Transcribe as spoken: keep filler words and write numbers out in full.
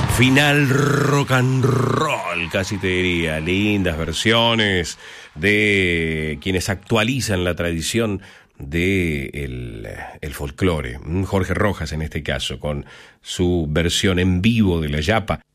Final rock and roll, casi te diría. Lindas versiones de quienes actualizan la tradición de el, el folclore. Jorge Rojas, en este caso, con su versión en vivo de La Yapa,